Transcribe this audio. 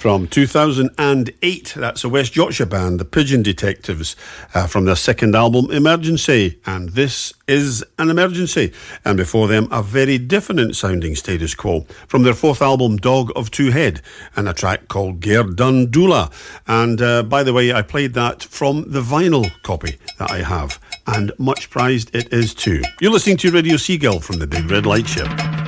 From 2008, that's a West Yorkshire band, the Pigeon Detectives, from their second album, Emergency. And this is an emergency. And before them, a very different sounding Status Quo from their fourth album, Dog of Two Head, and a track called Gerdundula. And by the way, I played that from the vinyl copy that I have, and much prized it is too. You're listening to Radio Seagull from the Big Red Light Ship.